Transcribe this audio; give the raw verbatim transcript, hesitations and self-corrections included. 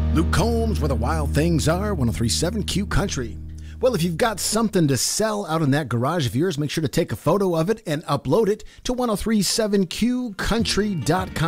Luke Combs, where the wild things are, ten thirty-seven Q Country. Well, if you've got something to sell out in that garage of yours, make sure to take a photo of it and upload it to ten thirty-seven Q country dot com.